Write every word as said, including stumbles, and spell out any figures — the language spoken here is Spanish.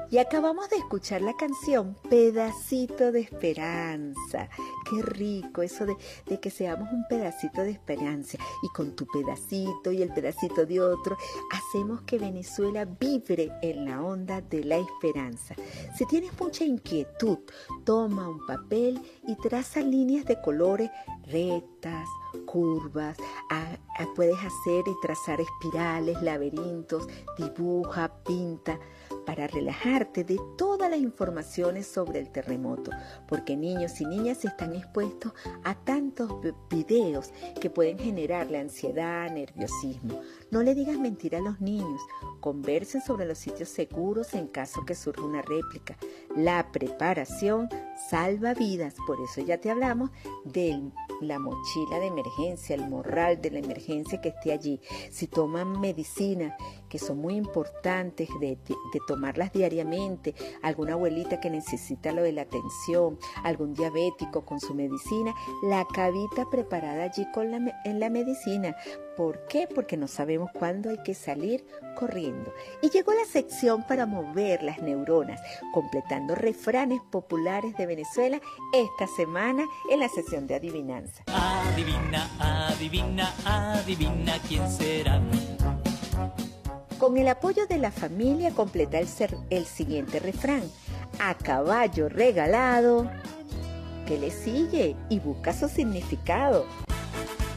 Y acabamos de escuchar la canción Pedacito de Esperanza. Qué rico eso de, de que seamos un pedacito de esperanza. Y con tu pedacito y el pedacito de otro, hacemos que Venezuela vibre en la onda de la esperanza. Si tienes mucha inquietud, toma un papel y traza líneas de colores rectas, curvas, a, a, puedes hacer y trazar espirales, laberintos, dibuja, pinta, para relajarte de todas las informaciones sobre el terremoto, porque niños y niñas están expuestos a tantos videos que pueden generarle ansiedad, nerviosismo. No le digas mentira a los niños, conversen sobre los sitios seguros en caso que surja una réplica. La preparación salva vidas, por eso ya te hablamos de la mochila de emergencia, el morral de la emergencia que esté allí. Si toman medicinas que son muy importantes de, de, de tomarlas diariamente, alguna abuelita que necesita lo de la atención, algún diabético con su medicina, la cavita preparada allí con la, en la medicina. ¿Por qué? Porque no sabemos cuándo hay que salir corriendo. Y llegó la sección para mover las neuronas, completando refranes populares de Venezuela esta semana en la sesión de adivinanza. Adivina, adivina, adivina quién será. Con el apoyo de la familia completa el, ser, el siguiente refrán. A caballo regalado, ¿qué le sigue? Y busca su significado.